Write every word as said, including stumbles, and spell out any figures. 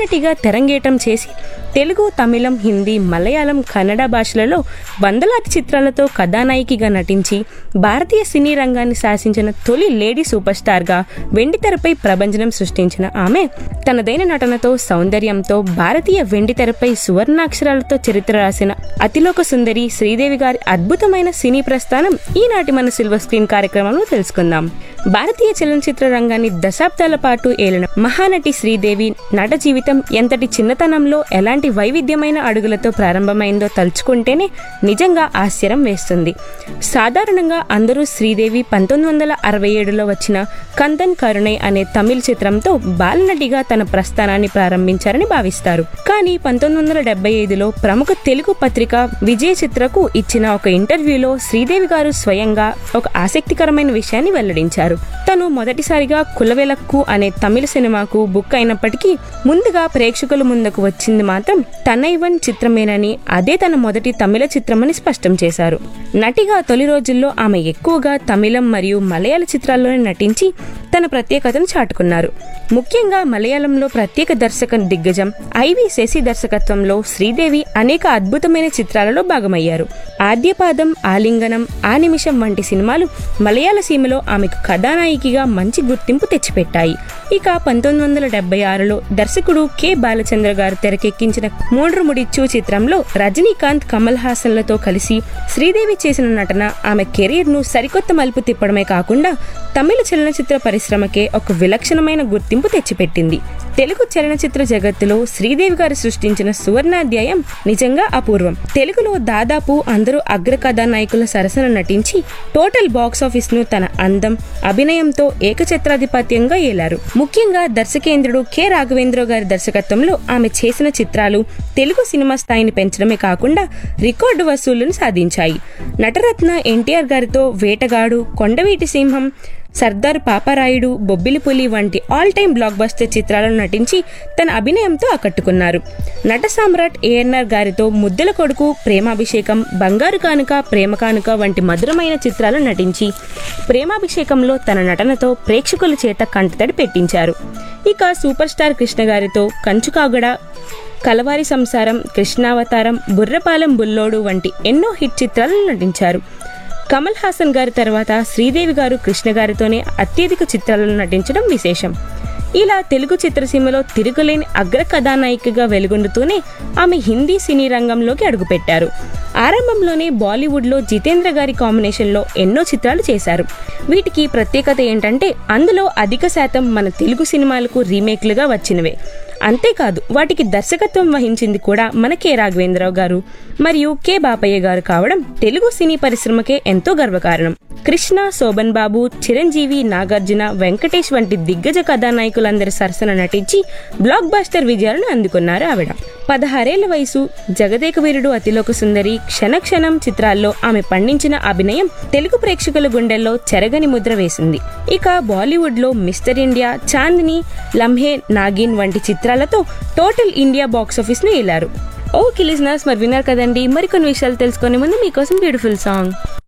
బాలనటిగా తెరంగేటం చేసి తెలుగు, తమిళం, హిందీ, మలయాళం, కన్నడ భాషలలో వందలాది చిత్రాలతో కథానాయికగా నటించి భారతీయ సినీ రంగాన్ని శాసించిన తొలి లేడీ సూపర్ స్టార్గా వెండితెరపై ప్రభంజనం సృష్టించిన ఆమె తనదైన నటనతో, సౌందర్యంతో భారతీయ వెండితెరపై సువర్ణాక్షరాలతో చరిత్ర రాసిన అతిలోక సుందరి శ్రీదేవి గారి అద్భుతమైన సినీ ప్రస్థానం ఈనాటి మన సిల్వర్ స్క్రీన్ కార్యక్రమంలో తెలుసుకుందాం. భారతీయ చలనచిత్ర రంగాన్ని దశాబ్దాల పాటు ఏలిన మహానటి శ్రీదేవి నట జీవితం ఎంతటి చిన్నతనంలో ఎలాంటి వైవిధ్యమైన అడుగులతో ప్రారంభమైందో తలుచుకుంటేనే నిజంగా ఆశ్చర్యం వేస్తుంది. సాధారణంగా అందరూ శ్రీదేవి పంతొమ్మిది వందల అరవై ఏడులో వచ్చిన కందన్ కరుణై అనే తమిళ చిత్రంతో బాలనటిగా తన ప్రస్థానాన్ని ప్రారంభించారని భావిస్తారు. కానీ పంతొమ్మిది వందల డెబ్బై ఐదులో ప్రముఖ తెలుగు పత్రిక విజయ చిత్రకు ఇచ్చిన ఒక ఇంటర్వ్యూలో శ్రీదేవి గారు స్వయంగా ఒక ఆసక్తికరమైన విషయాన్ని వెల్లడించారు. తను మొదటిసారిగా కులవెలక్కు అనే తమిళ సినిమాకు బుక్ అయినప్పటికీ ముందుగా ప్రేక్షకుల ముందుకు వచ్చింది మాత్రం తనైవన్ చిత్రమేనని, అదే తన మొదటి తమిళ చిత్రమని స్పష్టం చేశారు. నటిగా తొలి రోజుల్లో ఆమె ఎక్కువగా తమిళం మరియు మలయాళ చిత్రాల్లోనే నటించి తన ప్రత్యేకతను చాటుకున్నారు. ముఖ్యంగా మలయాళంలో ప్రత్యేక దర్శక దిగ్గజం ఐవి శశి దర్శకత్వంలో శ్రీదేవి అనేక అద్భుతమైన చిత్రాలలో భాగమయ్యారు. ఆద్యపాదం, ఆలింగనం, ఆ నిమిషం వంటి సినిమాలు మలయాళ సీమలో ఆమెకు కథానాయికగా మంచి గుర్తింపు తెచ్చిపెట్టాయి. ఇక పంతొమ్మిది వందల డెబ్బై ఆరులో దర్శకుడు కె బాలచంద్ర గారు తెరకెక్కించిన మూడ్రు ముడిచ్చు చిత్రంలో రజనీకాంత్, కమల్ హాసన్లతో కలిసి శ్రీదేవి చేసిన నటన ఆమె కెరీర్ ను సరికొత్త మలుపు తిప్పడమే కాకుండా తమిళ చలనచిత్ర పరిశ్రమకే ఒక విలక్షణమైన గుర్తింపు తెచ్చిపెట్టింది. తెలుగు చలనచిత్ర జగత్తులో శ్రీదేవి గారు సృష్టించిన సువర్ణాధ్యాయం నిజంగా అపూర్వం. తెలుగులో దాదాపు అందరూ అగ్ర కథానాయకుల సరసన నటించి టోటల్ బాక్సాఫీస్ ను తన అందం, అభినయంతో ఏకఛత్రాధిపత్యంగా ఏలారు. ముఖ్యంగా దర్శకేంద్రుడు కె రాఘవేంద్ర గారి దర్శకత్వంలో ఆమె చేసిన చిత్రాలు తెలుగు సినిమా స్థాయిని పెంచడమే కాకుండా రికార్డు వసూళ్లను సాధించాయి. నటరత్న ఎన్టీఆర్ గారితో వేటగాడు, కొండవీటి సింహం, సర్దార్ పాపారాయుడు, బొబ్బిలిపులి వంటి ఆల్ టైమ్ బ్లాక్ బస్టర్ చిత్రాలను నటించి తన అభినయంతో ఆకట్టుకున్నారు. నట సామ్రాట్ ఏఎన్ఆర్ గారితో ముద్దల కొడుకు, ప్రేమాభిషేకం, బంగారు కానుక, ప్రేమ కానుక వంటి మధురమైన చిత్రాలను నటించి ప్రేమాభిషేకంలో తన నటనతో ప్రేక్షకుల చేత కంటతడి పెట్టించారు. ఇక సూపర్ స్టార్ కృష్ణ గారితో కంచుకాగడ, కలవారి సంసారం, కృష్ణావతారం, బుర్రపాలెం బుల్లోడు వంటి ఎన్నో హిట్ చిత్రాలను నటించారు. కమల్ హాసన్ గారి తర్వాత శ్రీదేవి గారు కృష్ణ గారితోనే అత్యధిక చిత్రాలను నటించడం విశేషం. ఇలా తెలుగు చిత్రసీమలో తిరుగులేని అగ్ర కథానాయికగా వెలుగొందుతూనే ఆమె హిందీ సినీ రంగంలోకి అడుగుపెట్టారు. ఆరంభంలోనే బాలీవుడ్ లో జితేంద్ర గారి కాంబినేషన్ లో ఎన్నో చిత్రాలు చేశారు. వీటికి ప్రత్యేకత ఏంటంటే అందులో అధిక శాతం మన తెలుగు సినిమాలకు రీమేక్లుగా వచ్చినవే. అంతేకాదు వాటికి దర్శకత్వం వహించింది కూడా మన కె రాఘవేంద్రరావు గారు మరియు కె బాపయ్య గారు కావడం తెలుగు సినీ పరిశ్రమకే ఎంతో గర్వకారణం. కృష్ణ, శోభన్ బాబు, చిరంజీవి, నాగార్జున, వెంకటేష్ వంటి దిగ్గజ కథానాయకులందరి సరసన నటించి బ్లాక్ బాస్టర్ విజయాలను అందుకున్నారు ఆవిడ. పదహారేళ్ల వయసు, జగదేక వీరుడు, అతిలోక సుందరి, క్షణక్షణం చిత్రాల్లో ఆమె పండించిన అభినయం తెలుగు ప్రేక్షకుల గుండెల్లో చెరగని ముద్ర వేసింది. ఇక బాలీవుడ్ లో మిస్టర్ ఇండియా, చాందిని, లంహే, నాగిన్ వంటి చిత్రాలతో టోటల్ ఇండియా బాక్సాఫీస్ ను ఏలారు. ఓకే లిజనర్స్, మరి విన్నారు కదండి. మరికొన్ని విషయాలు తెలుసుకునే ముందు మీకోసం బ్యూటిఫుల్ సాంగ్.